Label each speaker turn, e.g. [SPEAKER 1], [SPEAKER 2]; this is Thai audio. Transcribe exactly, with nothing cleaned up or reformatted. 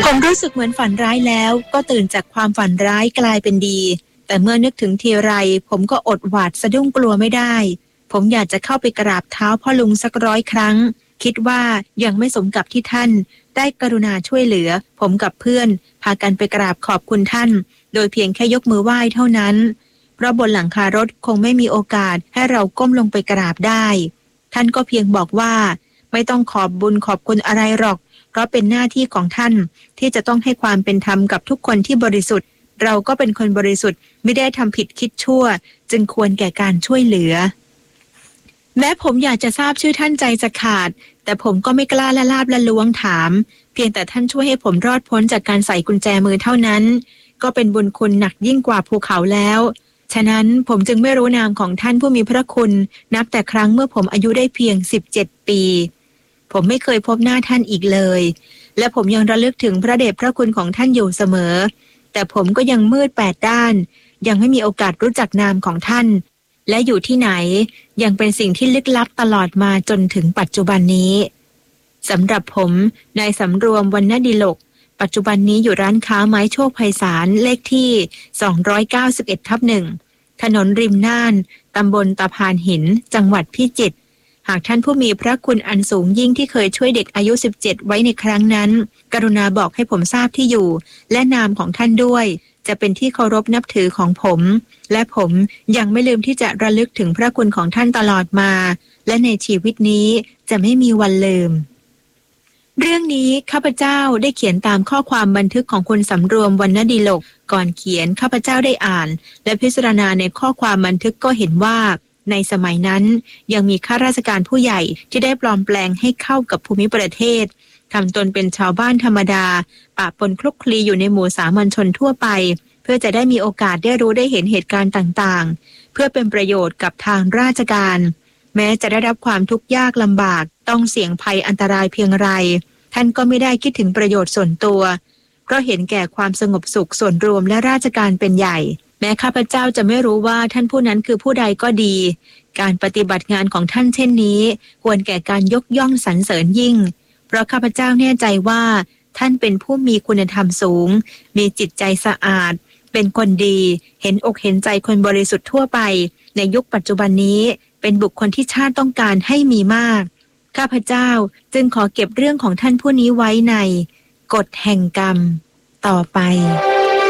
[SPEAKER 1] ผมรู้สึกเหมือนฝันร้ายแล้วก็ตื่นจากความฝันร้ายกลายเป็นดีแต่เมื่อนึกถึงทีไรผมก็อดหวาดสะดุ้งกลัวไม่ได้ผมอยากจะเข้าไปกราบเท้าพ่อลุงสักร้อยครั้งคิดว่ายังไม่สมกับที่ท่านได้กรุณาช่วยเหลือผมกับเพื่อนพากันไปกราบขอบคุณท่านโดยเพียงแค่ยกมือไหว้เท่านั้นเพราะบนหลังคารถคงไม่มีโอกาสให้เราก้มลงไปกราบได้ท่านก็เพียงบอกว่าไม่ต้องขอบบุญขอบคุณอะไรหรอกเพราะเป็นหน้าที่ของท่านที่จะต้องให้ความเป็นธรรมกับทุกคนที่บริสุทธิ์เราก็เป็นคนบริสุทธิ์ไม่ได้ทำผิดคิดชั่วจึงควรแก่การช่วยเหลือแม้ผมอยากจะทราบชื่อท่านใจจะขาดแต่ผมก็ไม่กล้าละลาบละล้วงถามเพียงแต่ท่านช่วยให้ผมรอดพ้นจากการใส่กุญแจมือเท่านั้นก็เป็นบุญคุณหนักยิ่งกว่าภูเขาแล้วฉะนั้นผมจึงไม่รู้นามของท่านผู้มีพระคุณนับแต่ครั้งเมื่อผมอายุได้เพียงสิบเจ็ดปีผมไม่เคยพบหน้าท่านอีกเลยและผมยังระลึกถึงพระเดชพระคุณของท่านอยู่เสมอแต่ผมก็ยังมืดแปดด้านยังไม่มีโอกาสรู้จักนามของท่านและอยู่ที่ไหนยังเป็นสิ่งที่ลึกลับตลอดมาจนถึงปัจจุบันนี้สำหรับผมนายสำรวมวรรณดิลกปัจจุบันนี้อยู่ร้านค้าไม้โชคไพศาลเลขที่สองร้อยเก้าสิบเอ็ดทับหนึ่งถนนริมน่านตำบลตะพานหินจังหวัดพิจิตรหากท่านผู้มีพระคุณอันสูงยิ่งที่เคยช่วยเด็กอายุสิบเจ็ดไว้ในครั้งนั้นกรุณาบอกให้ผมทราบที่อยู่และนามของท่านด้วยจะเป็นที่เคารพนับถือของผมและผมยังไม่ลืมที่จะระลึกถึงพระคุณของท่านตลอดมาและในชีวิตนี้จะไม่มีวันลืมเรื่องนี้ข้าพเจ้าได้เขียนตามข้อความบันทึกของคุณสำรวมวรรณดิลกก่อนเขียนข้าพเจ้าได้อ่านและพิจารณาในข้อความบันทึกก็เห็นว่าในสมัยนั้นยังมีข้าราชการผู้ใหญ่ที่ได้ปลอมแปลงให้เข้ากับภูมิประเทศทำตนเป็นชาวบ้านธรรมดาปะปนคลุกคลีอยู่ในหมู่สามัญชนทั่วไปเพื่อจะได้มีโอกาสได้รู้ได้เห็นเหตุการณ์ต่างๆเพื่อเป็นประโยชน์กับทางราชการแม้จะได้รับความทุกข์ยากลำบากต้องเสี่ยงภัยอันตรายเพียงไรท่านก็ไม่ได้คิดถึงประโยชน์ส่วนตัวเพราะเห็นแก่ความสงบสุขส่วนรวมและราชการเป็นใหญ่แม้ข้าพเจ้าจะไม่รู้ว่าท่านผู้นั้นคือผู้ใดก็ดีการปฏิบัติงานของท่านเช่นนี้ควรแก่การยกย่องสรรเสริญยิ่งเพราะข้าพเจ้าแน่ใจว่าท่านเป็นผู้มีคุณธรรมสูงมีจิตใจสะอาดเป็นคนดีเห็นอกเห็นใจคนบริสุทธิ์ทั่วไปในยุคปัจจุบันนี้เป็นบุคคลที่ชาติต้องการให้มีมากข้าพเจ้าจึงขอเก็บเรื่องของท่านผู้นี้ไว้ในกฎแห่งกรรมต่อไป